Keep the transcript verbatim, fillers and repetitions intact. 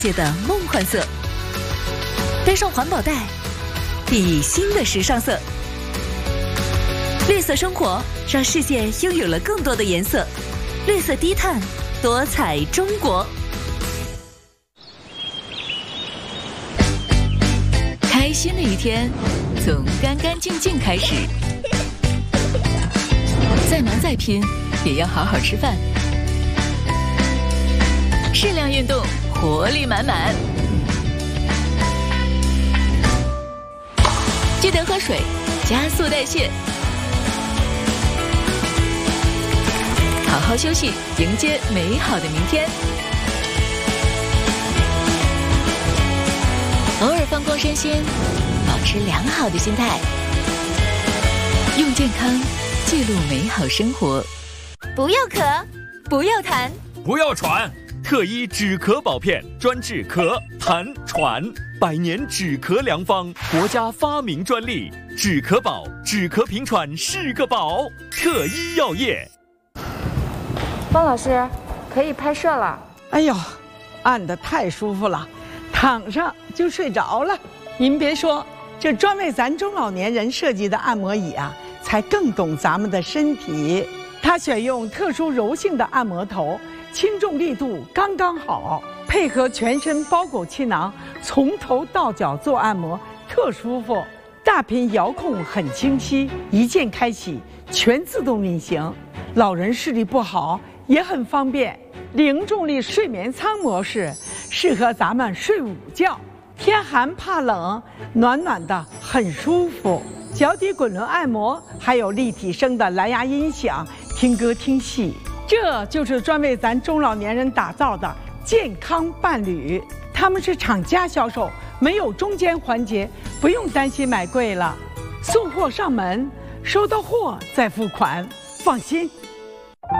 界的梦幻色，背上环保袋，熠熠新的时尚色。绿色生活让世界拥有了更多的颜色，绿色低碳，多彩中国。开心的一天，从干干净净开始。再忙再拼，也要好好吃饭。适量运动，活力满满。记得喝水，加速代谢。好好休息，迎接美好的明天。偶尔放光身心，保持良好的心态。用健康记录美好生活。 不要咳，不要痰， 不要喘。特医止咳保片，专治咳、痰、喘，百年止咳良方，国家发明专利。止咳宝，止咳平喘是个宝。特医药业。 方老师，可以拍摄了。 哎呦，按得太舒服了，躺上就睡着了。您别说，这专为咱中老年人设计的按摩椅啊，才更懂咱们的身体。它选用特殊柔性的按摩头，轻重力度刚刚好，配合全身包裹气囊，从头到脚做按摩，特舒服。大屏遥控很清晰，一键开启，全自动运行。老人视力不好也很方便。零重力睡眠舱模式适合咱们睡午觉，天寒怕冷，暖暖的很舒服。脚底滚轮按摩，还有立体声的蓝牙音响，听歌听戏。这就是专为咱中老年人打造的健康伴侣。他们是厂家销售，没有中间环节，不用担心买贵了。送货上门，收到货再付款，放心。